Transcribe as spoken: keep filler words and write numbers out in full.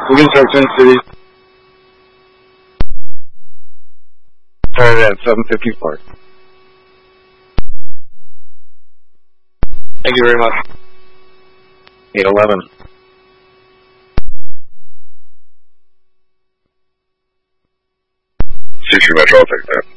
We can start Twin Cities. Started at seven fifty-four. Thank you very much. eight eleven. Future Metro, I'll take that.